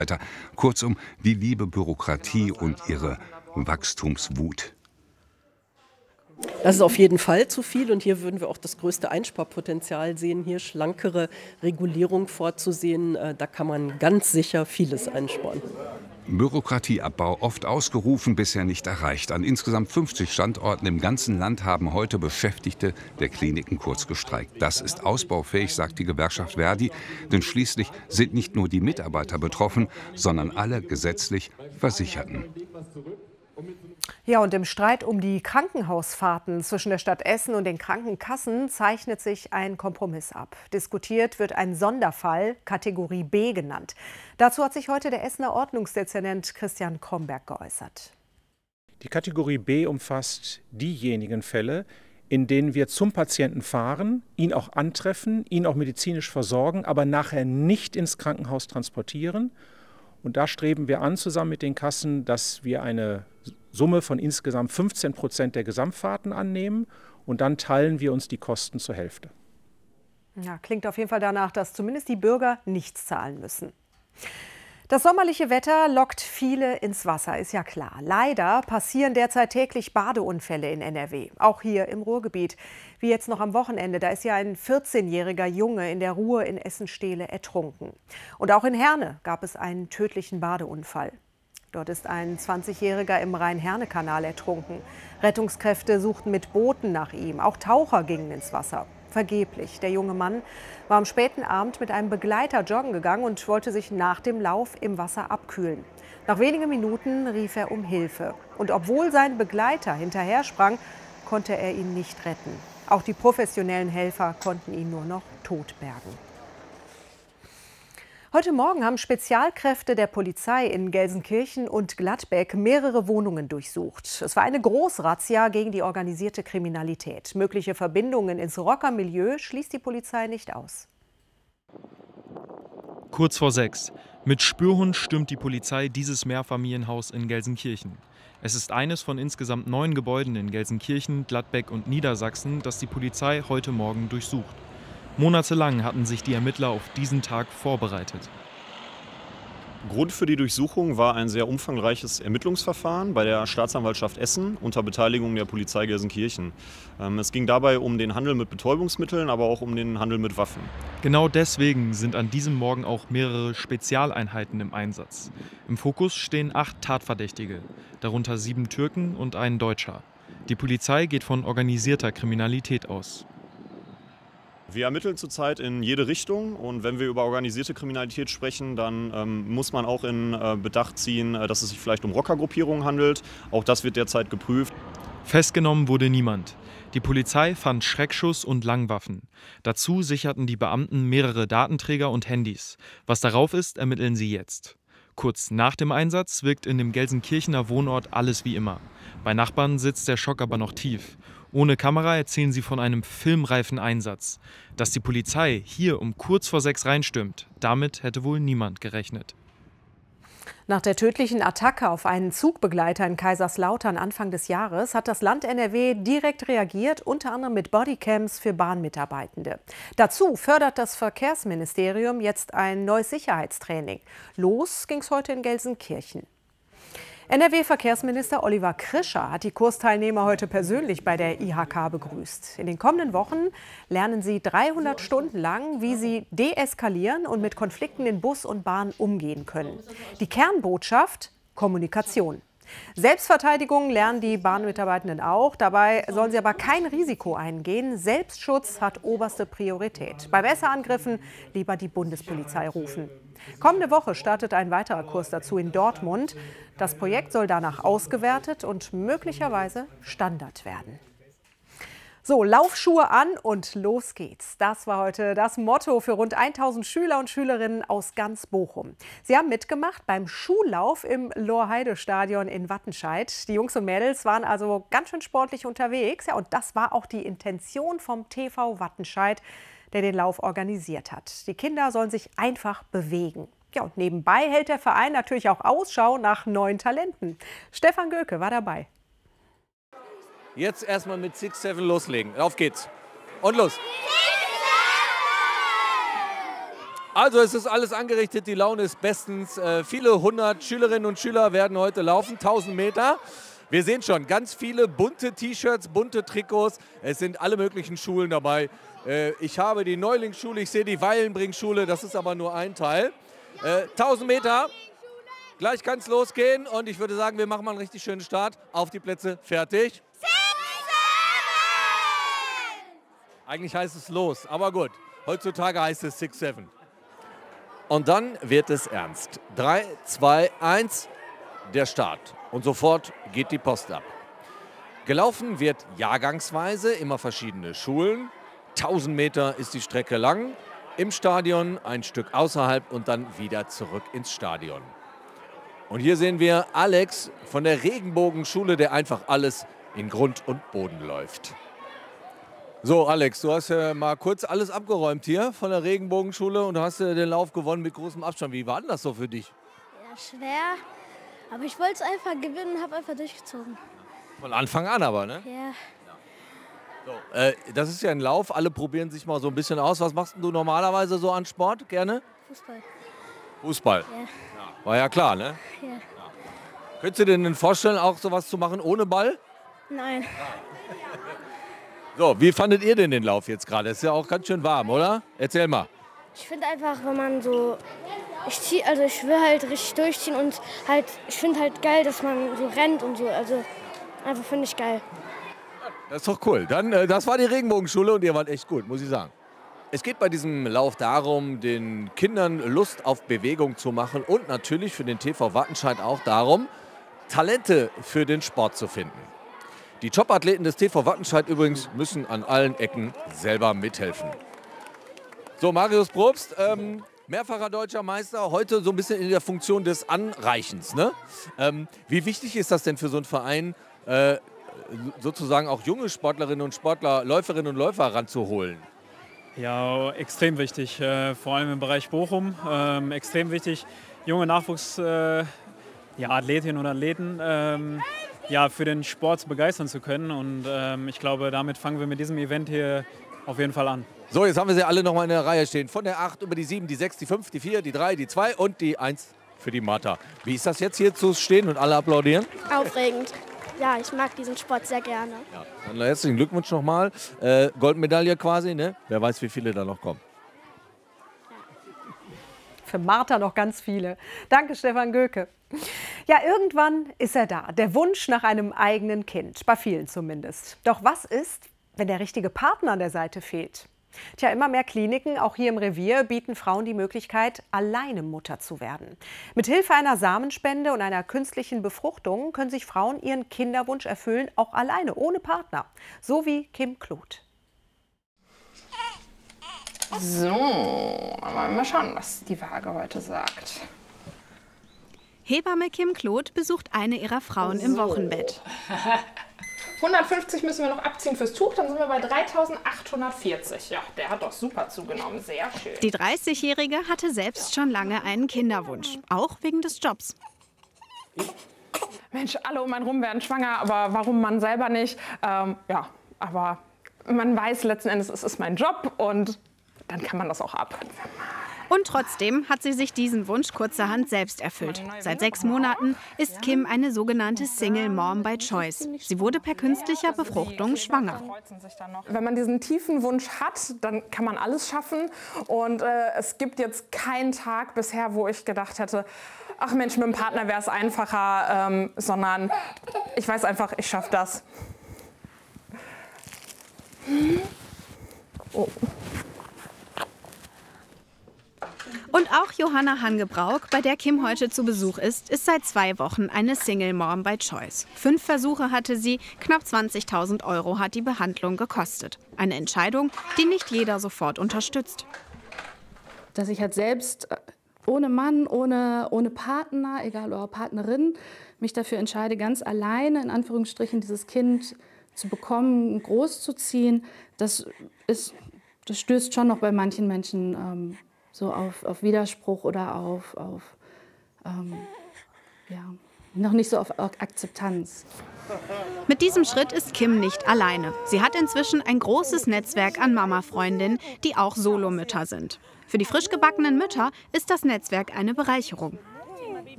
Kurzum, die liebe Bürokratie und ihre Wachstumswut. Das ist auf jeden Fall zu viel und hier würden wir auch das größte Einsparpotenzial sehen, hier schlankere Regulierung vorzusehen. Da kann man ganz sicher vieles einsparen. Bürokratieabbau oft ausgerufen, bisher nicht erreicht. An insgesamt 50 Standorten im ganzen Land haben heute Beschäftigte der Kliniken kurz gestreikt. Das ist ausbaufähig, sagt die Gewerkschaft Verdi, denn schließlich sind nicht nur die Mitarbeiter betroffen, sondern alle gesetzlich Versicherten. Ja, und im Streit um die Krankenhausfahrten zwischen der Stadt Essen und den Krankenkassen zeichnet sich ein Kompromiss ab. Diskutiert wird ein Sonderfall, Kategorie B genannt. Dazu hat sich heute der Essener Ordnungsdezernent Christian Kromberg geäußert. Die Kategorie B umfasst diejenigen Fälle, in denen wir zum Patienten fahren, ihn auch antreffen, ihn auch medizinisch versorgen, aber nachher nicht ins Krankenhaus transportieren. Und da streben wir an, zusammen mit den Kassen, dass wir eine Summe von insgesamt 15% der Gesamtfahrten annehmen und dann teilen wir uns die Kosten zur Hälfte. Ja, klingt auf jeden Fall danach, dass zumindest die Bürger nichts zahlen müssen. Das sommerliche Wetter lockt viele ins Wasser, ist ja klar. Leider passieren derzeit täglich Badeunfälle in NRW, auch hier im Ruhrgebiet. Wie jetzt noch am Wochenende, da ist ja ein 14-jähriger Junge in der Ruhr in Essen-Stehle ertrunken. Und auch in Herne gab es einen tödlichen Badeunfall. Dort ist ein 20-jähriger im Rhein-Herne-Kanal ertrunken. Rettungskräfte suchten mit Booten nach ihm, auch Taucher gingen ins Wasser. Vergeblich. Der junge Mann war am späten Abend mit einem Begleiter joggen gegangen und wollte sich nach dem Lauf im Wasser abkühlen. Nach wenigen Minuten rief er um Hilfe. Und obwohl sein Begleiter hinterher sprang, konnte er ihn nicht retten. Auch die professionellen Helfer konnten ihn nur noch tot bergen. Heute Morgen haben Spezialkräfte der Polizei in Gelsenkirchen und Gladbeck mehrere Wohnungen durchsucht. Es war eine Großrazzia gegen die organisierte Kriminalität. Mögliche Verbindungen ins Rockermilieu schließt die Polizei nicht aus. Kurz vor 6. Mit Spürhund stürmt die Polizei dieses Mehrfamilienhaus in Gelsenkirchen. Es ist eines von insgesamt 9 Gebäuden in Gelsenkirchen, Gladbeck und Niedersachsen, das die Polizei heute Morgen durchsucht. Monatelang hatten sich die Ermittler auf diesen Tag vorbereitet. Grund für die Durchsuchung war ein sehr umfangreiches Ermittlungsverfahren bei der Staatsanwaltschaft Essen unter Beteiligung der Polizei Gelsenkirchen. Es ging dabei um den Handel mit Betäubungsmitteln, aber auch um den Handel mit Waffen. Genau deswegen sind an diesem Morgen auch mehrere Spezialeinheiten im Einsatz. Im Fokus stehen 8 Tatverdächtige, darunter 7 Türken und ein Deutscher. Die Polizei geht von organisierter Kriminalität aus. Wir ermitteln zurzeit in jede Richtung und wenn wir über organisierte Kriminalität sprechen, dann muss man auch in Bedacht ziehen, dass es sich vielleicht um Rockergruppierungen handelt. Auch das wird derzeit geprüft. Festgenommen wurde niemand. Die Polizei fand Schreckschuss und Langwaffen. Dazu sicherten die Beamten mehrere Datenträger und Handys. Was darauf ist, ermitteln sie jetzt. Kurz nach dem Einsatz wirkt in dem Gelsenkirchener Wohnort alles wie immer. Bei Nachbarn sitzt der Schock aber noch tief. Ohne Kamera erzählen sie von einem filmreifen Einsatz. Dass die Polizei hier um kurz vor 6 reinstürmt, damit hätte wohl niemand gerechnet. Nach der tödlichen Attacke auf einen Zugbegleiter in Kaiserslautern Anfang des Jahres hat das Land NRW direkt reagiert, unter anderem mit Bodycams für Bahnmitarbeitende. Dazu fördert das Verkehrsministerium jetzt ein neues Sicherheitstraining. Los ging's heute in Gelsenkirchen. NRW-Verkehrsminister Oliver Krischer hat die Kursteilnehmer heute persönlich bei der IHK begrüßt. In den kommenden Wochen lernen sie 300 Stunden lang, wie sie deeskalieren und mit Konflikten in Bus und Bahn umgehen können. Die Kernbotschaft: Kommunikation. Selbstverteidigung lernen die Bahnmitarbeitenden auch. Dabei sollen sie aber kein Risiko eingehen. Selbstschutz hat oberste Priorität. Bei Messerangriffen lieber die Bundespolizei rufen. Kommende Woche startet ein weiterer Kurs dazu in Dortmund. Das Projekt soll danach ausgewertet und möglicherweise Standard werden. So, Laufschuhe an und los geht's. Das war heute das Motto für rund 1000 Schüler und Schülerinnen aus ganz Bochum. Sie haben mitgemacht beim Schuhlauf im Lorheide-Stadion in Wattenscheid. Die Jungs und Mädels waren also ganz schön sportlich unterwegs. Ja, und das war auch die Intention vom TV Wattenscheid, der den Lauf organisiert hat. Die Kinder sollen sich einfach bewegen. Ja, und nebenbei hält der Verein natürlich auch Ausschau nach neuen Talenten. Stefan Göke war dabei. Jetzt erstmal mit 6-7 loslegen. Auf geht's. Und los. Also es ist alles angerichtet, die Laune ist bestens. Viele 100 Schülerinnen und Schüler werden heute laufen, 1000 Meter. Wir sehen schon ganz viele bunte T-Shirts, bunte Trikots. Es sind alle möglichen Schulen dabei. Ich habe die Neulingsschule, ich sehe die Weilenbring-Schule, das ist aber nur ein Teil. 1000 Meter, gleich kann es losgehen und ich würde sagen, wir machen mal einen richtig schönen Start. Auf die Plätze, fertig. Eigentlich heißt es los, aber gut. Heutzutage heißt es 6-7. Und dann wird es ernst. 3, 2, 1, der Start. Und sofort geht die Post ab. Gelaufen wird jahrgangsweise, immer verschiedene Schulen. 1000 Meter ist die Strecke lang. Im Stadion ein Stück außerhalb und dann wieder zurück ins Stadion. Und hier sehen wir Alex von der Regenbogenschule, der einfach alles in Grund und Boden läuft. So, Alex, du hast ja mal kurz alles abgeräumt hier von der Regenbogenschule und du hast den Lauf gewonnen mit großem Abstand. Wie war denn das so für dich? Ja, schwer, aber ich wollte es einfach gewinnen und habe einfach durchgezogen. Von Anfang an aber, ne? Ja. So, das ist ja ein Lauf, alle probieren sich mal so ein bisschen aus. Was machst du normalerweise so an Sport gerne? Fußball. Fußball? Ja. War ja klar, ne? Ja. Könntest du dir denn vorstellen, auch sowas zu machen ohne Ball? Nein. So, wie fandet ihr denn den Lauf jetzt gerade? Ist ja auch ganz schön warm, oder? Erzähl mal. Ich finde einfach, wenn man so, ich will halt richtig durchziehen und halt, ich finde halt geil, dass man so rennt und so, also einfach finde ich geil. Das ist doch cool. Dann, das war die Regenbogenschule und ihr wart echt gut, muss ich sagen. Es geht bei diesem Lauf darum, den Kindern Lust auf Bewegung zu machen und natürlich für den TV Wattenscheid auch darum, Talente für den Sport zu finden. Die Top-Athleten des TV Wattenscheid übrigens müssen an allen Ecken selber mithelfen. So, Marius Probst, mehrfacher deutscher Meister, heute so ein bisschen in der Funktion des Anreichens, ne? Wie wichtig ist das denn für so einen Verein, sozusagen auch junge Sportlerinnen und Sportler, Läuferinnen und Läufer ranzuholen? Ja, extrem wichtig, vor allem im Bereich Bochum. Extrem wichtig, junge Athletinnen und Athleten für den Sport zu begeistern zu können. Und ich glaube, damit fangen wir mit diesem Event hier auf jeden Fall an. So, jetzt haben wir sie alle noch mal in der Reihe stehen. Von der 8 über die 7, die 6, die 5, die 4, die 3, die 2 und die 1 für die Martha. Wie ist das jetzt hier zu stehen und alle applaudieren? Aufregend. Ja, ich mag diesen Sport sehr gerne. Ja, dann herzlichen Glückwunsch nochmal. Goldmedaille quasi, ne? Wer weiß, wie viele da noch kommen. Für Martha noch ganz viele. Danke, Stefan Göke. Ja, irgendwann ist er da. Der Wunsch nach einem eigenen Kind. Bei vielen zumindest. Doch was ist, wenn der richtige Partner an der Seite fehlt? Tja, immer mehr Kliniken, auch hier im Revier, bieten Frauen die Möglichkeit, alleine Mutter zu werden. Mit Hilfe einer Samenspende und einer künstlichen Befruchtung können sich Frauen ihren Kinderwunsch erfüllen, auch alleine, ohne Partner. So wie Kim Kloth. So, mal schauen, was die Waage heute sagt. Hebamme Kim Kloth besucht eine ihrer Frauen im Wochenbett. 150 müssen wir noch abziehen fürs Tuch, dann sind wir bei 3.840. Ja, der hat doch super zugenommen, sehr schön. Die 30-Jährige hatte selbst schon lange einen Kinderwunsch, auch wegen des Jobs. Mensch, alle um einen rum werden schwanger, aber warum man selber nicht? Ja, aber man weiß letzten Endes, es ist mein Job und dann kann man das auch ab. Und trotzdem hat sie sich diesen Wunsch kurzerhand selbst erfüllt. Seit 6 Monaten ist Kim eine sogenannte Single Mom by Choice. Sie wurde per künstlicher Befruchtung schwanger. Wenn man diesen tiefen Wunsch hat, dann kann man alles schaffen. Und es gibt jetzt keinen Tag bisher, wo ich gedacht hätte, ach Mensch, mit dem Partner wäre es einfacher, sondern ich weiß einfach, ich schaffe das. Oh. Und auch Johanna Hangebrauch, bei der Kim heute zu Besuch ist seit 2 Wochen eine Single Mom by Choice. 5 Versuche hatte sie, knapp 20.000 € hat die Behandlung gekostet. Eine Entscheidung, die nicht jeder sofort unterstützt. Dass ich halt selbst ohne Mann, ohne Partner, egal oder Partnerin, mich dafür entscheide, ganz alleine, in Anführungsstrichen, dieses Kind zu bekommen, großzuziehen, das stößt schon noch bei manchen Menschen so auf Widerspruch oder auf noch nicht so auf Akzeptanz. Mit diesem Schritt ist Kim nicht alleine. Sie hat inzwischen ein großes Netzwerk an Mama-Freundinnen, die auch Solomütter sind. Für die frisch gebackenen Mütter ist das Netzwerk eine Bereicherung.